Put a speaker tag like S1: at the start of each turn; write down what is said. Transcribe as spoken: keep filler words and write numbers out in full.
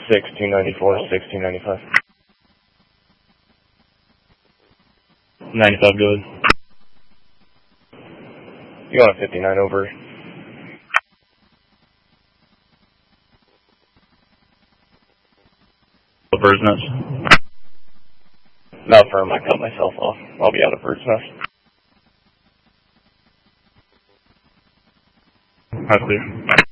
S1: six two ninety-four, six two ninety-five.
S2: ninety-five, go ahead.
S1: You want a fifty-nine over?
S2: The bird's nest.
S1: Not firm, I cut myself off. I'll be out of bird's nest.
S2: That's clear.